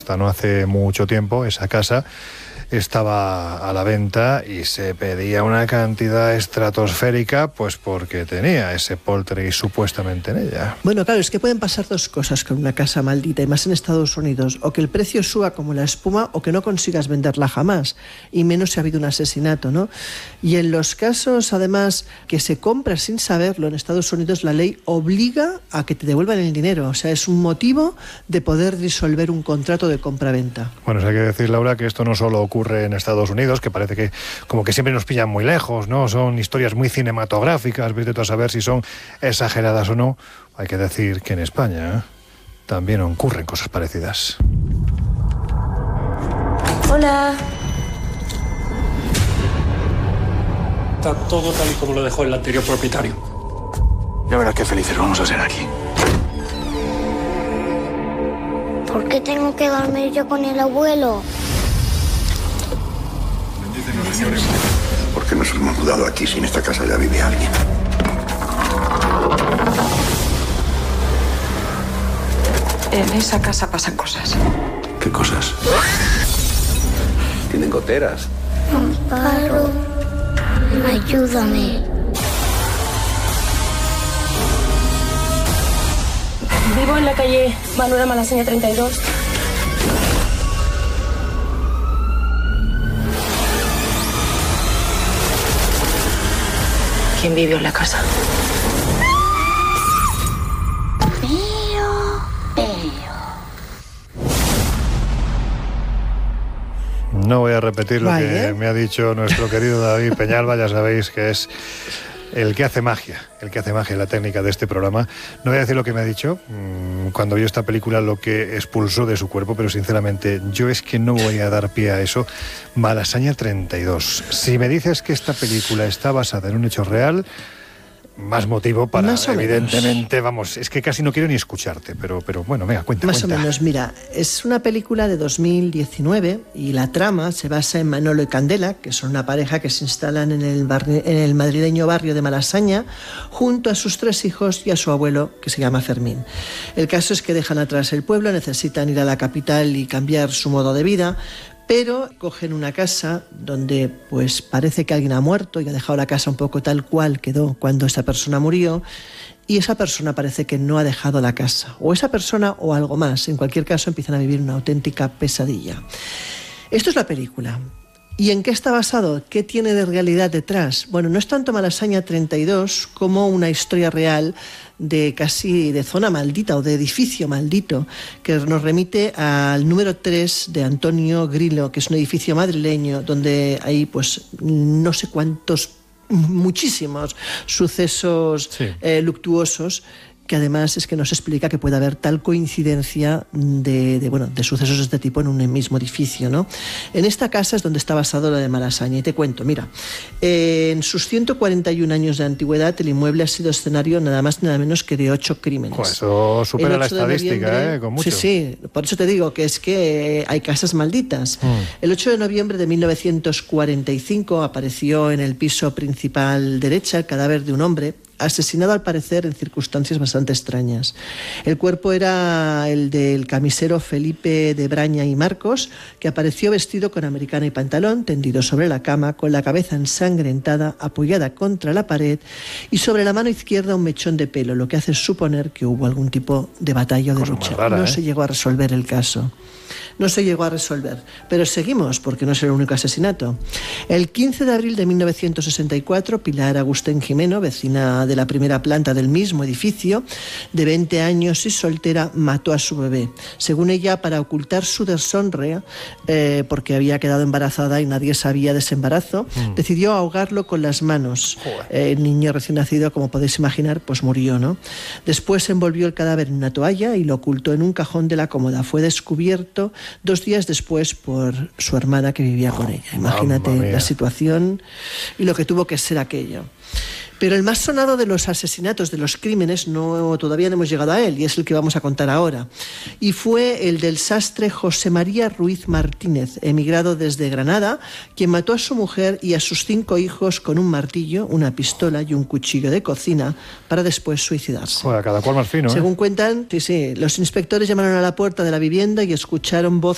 Hasta no hace mucho tiempo esa casa estaba a la venta y se pedía una cantidad estratosférica, pues porque tenía ese poltergeist supuestamente en ella. Bueno, claro, es que pueden pasar dos cosas con una casa maldita, y más en Estados Unidos: o que el precio suba como la espuma, o que no consigas venderla jamás, y menos si ha habido un asesinato, ¿no? Y en los casos, además, que se compra sin saberlo, en Estados Unidos la ley obliga a que te devuelvan el dinero. O sea, es un motivo de poder disolver un contrato de compra-venta. Bueno, hay que decir, Laura, que esto no solo ocurre en Estados Unidos, que parece que como que siempre nos pillan muy lejos, ¿no? Son historias muy cinematográficas, vete tú a saber si son exageradas o no. Hay que decir que en España también ocurren cosas parecidas. Hola. Está todo tal y como lo dejó el anterior propietario. Ya verás qué felices vamos a ser aquí. ¿Por qué tengo que dormir yo con el abuelo? ¿Por qué nos hemos mudado aquí si en esta casa ya vive alguien? En esa casa pasan cosas. ¿Qué cosas? Tienen goteras. Amparo, ayúdame. Vivo en la calle Manuela Malasaña 32. ¿Quién vivió en la casa? No voy a repetir lo que me ha dicho nuestro querido David Peñalba, ya sabéis que es el que hace magia en la técnica de este programa. No voy a decir lo que me ha dicho cuando vio esta película, lo que expulsó de su cuerpo, pero sinceramente yo es que no voy a dar pie a eso. Malasaña 32. Si me dices que esta película está basada en un hecho real, más motivo para, evidentemente, vamos, es que casi no quiero ni escucharte, pero bueno, venga, cuenta. Más o menos, mira, es una película de 2019 y la trama se basa en Manolo y Candela, que son una pareja que se instalan en el madrileño barrio de Malasaña, junto a sus 3 hijos y a su abuelo, que se llama Fermín. El caso es que dejan atrás el pueblo, necesitan ir a la capital y cambiar su modo de vida, pero cogen una casa donde pues parece que alguien ha muerto y ha dejado la casa un poco tal cual quedó cuando esa persona murió, y esa persona parece que no ha dejado la casa, o esa persona o algo más. En cualquier caso empiezan a vivir una auténtica pesadilla. Esto es la película. ¿Y en qué está basado? ¿Qué tiene de realidad detrás? Bueno, no es tanto Malasaña 32 como una historia real de casi de zona maldita o de edificio maldito, que nos remite al número 3 de Antonio Grillo, que es un edificio madrileño donde hay pues no sé cuántos, muchísimos sucesos luctuosos, que además es que nos explica que puede haber tal coincidencia de sucesos de este tipo en un mismo edificio, ¿no? En esta casa es donde está basado la de Malasaña, y te cuento, mira, en sus 141 años de antigüedad, el inmueble ha sido escenario nada más nada menos que de 8 crímenes. Pues eso supera la estadística, con mucho. Sí, por eso te digo que es que hay casas malditas. El 8 de noviembre de 1945 apareció en el piso principal derecha el cadáver de un hombre asesinado al parecer en circunstancias bastante extrañas. El cuerpo era el del camisero Felipe de Braña y Marcos, que apareció vestido con americana y pantalón, tendido sobre la cama, con la cabeza ensangrentada, apoyada contra la pared, y sobre la mano izquierda un mechón de pelo, lo que hace suponer que hubo algún tipo de batalla o de lucha. No se llegó a resolver el caso. No se llegó a resolver, pero seguimos, porque no es el único asesinato. El 15 de abril de 1964, Pilar Agustín Jimeno, vecina de la primera planta del mismo edificio, de 20 años y soltera, mató a su bebé. Según ella, para ocultar su deshonra, porque había quedado embarazada y nadie sabía de ese embarazo, decidió ahogarlo con las manos. El niño recién nacido, como podéis imaginar, pues murió, ¿no? Después envolvió el cadáver en una toalla y lo ocultó en un cajón de la cómoda. Fue descubierto 2 días después por su hermana, que vivía con ella. Imagínate la situación y lo que tuvo que ser aquello. Pero el más sonado de los asesinatos, de los crímenes, todavía no hemos llegado a él, y es el que vamos a contar ahora. Y fue el del sastre José María Ruiz Martínez, emigrado desde Granada, quien mató a su mujer y a sus 5 hijos con un martillo, una pistola y un cuchillo de cocina, para después suicidarse. Joder, cada cual más fino, Según cuentan, los inspectores llamaron a la puerta de la vivienda y escucharon voces